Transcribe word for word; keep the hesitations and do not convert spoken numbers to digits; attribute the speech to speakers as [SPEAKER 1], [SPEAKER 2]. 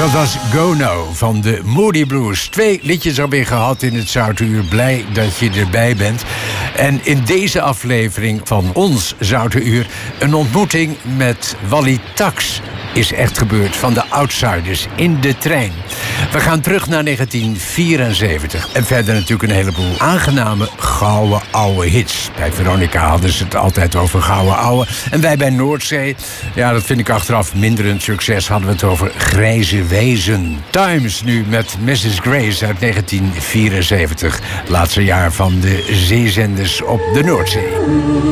[SPEAKER 1] Dat was Go No van de Moody Blues. Twee liedjes alweer gehad in het Zoutenuur. Blij dat je erbij bent. En in deze aflevering van ons Zoutenuur een ontmoeting met Wally Tax is echt gebeurd van de Outsiders in de trein. We gaan terug naar negentien vierenzeventig. En verder natuurlijk een heleboel aangename gouden oude hits. Bij Veronica hadden ze het altijd over gouden oude. En wij bij Noordzee, ja, dat vind ik achteraf minder een succes, hadden we het over grijze wezen. Times nu met missus Grace uit negentien vierenzeventig. Laatste jaar van de zeezenders op de Noordzee.